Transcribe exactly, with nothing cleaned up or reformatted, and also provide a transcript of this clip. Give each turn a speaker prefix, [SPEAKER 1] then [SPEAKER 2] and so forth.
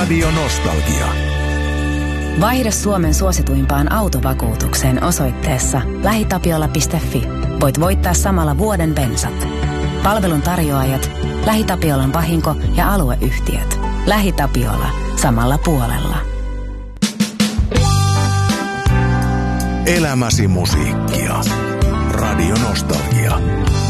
[SPEAKER 1] Radio Nostalgia.
[SPEAKER 2] Vaihda Suomen suosituimpaan autovakuutukseen osoitteessa lähitapiola piste fi. Voit voittaa samalla vuoden bensat. Palvelun tarjoajat, LähiTapiolan vahinko- ja alueyhtiöt. LähiTapiola. Samalla puolella.
[SPEAKER 1] Elämäsi musiikkia. Radio Nostalgia.